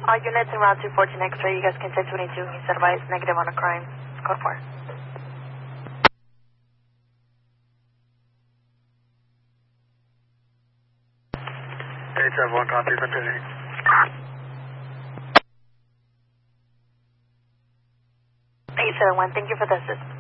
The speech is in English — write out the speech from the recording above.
All units en route to 14 X-ray, you guys can 1022. He's advised negative on a crime. Code 4. 871, copy, continue. 871, thank you for the assist.